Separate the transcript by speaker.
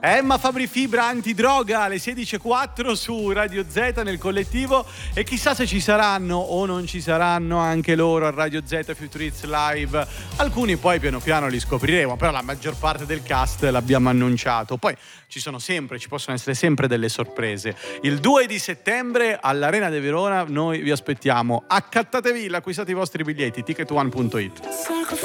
Speaker 1: Emma Fabri Fibra antidroga alle 16.04 su Radio Z nel collettivo, e chissà se ci saranno o non ci saranno anche loro a Radio Z Future Hits Live. Alcuni poi piano piano li scopriremo, però la maggior parte del cast l'abbiamo annunciato. Poi ci possono essere sempre delle sorprese. Il 2 di settembre all'Arena de Verona noi vi aspettiamo. Accattatevi, acquistate i vostri biglietti, ticketone.it.